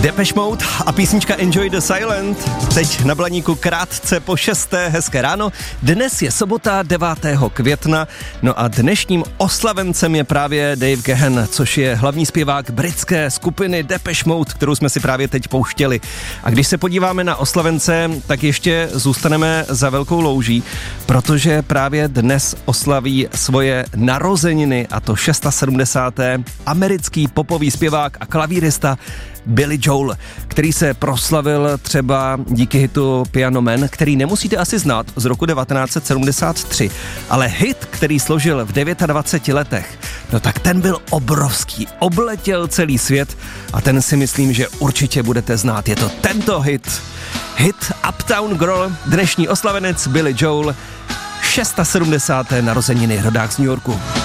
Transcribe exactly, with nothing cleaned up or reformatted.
Depeche Mode a písnička Enjoy the Silent. Teď na Blaníku krátce po šesté, hezké ráno. Dnes je sobota devátého května, no a dnešním oslavencem je právě Dave Gahan, což je hlavní zpěvák britské skupiny Depeche Mode, kterou jsme si právě teď pouštěli. A když se podíváme na oslavence, tak ještě zůstaneme za velkou louží, protože právě dnes oslaví svoje narozeniny, a to sedmdesátého šesté americký popový zpěvák a klavírista Billy Joel, který se proslavil třeba díky hitu Piano Man, který nemusíte asi znát, z roku devatenáct set sedmdesát tři, ale hit, který složil v dvaceti devíti letech, no tak ten byl obrovský, obletěl celý svět a ten si myslím, že určitě budete znát. Je to tento hit, hit Uptown Girl, dnešní oslavenec Billy Joel, sedmdesátého šesté narozeniny, rodák z New Yorku.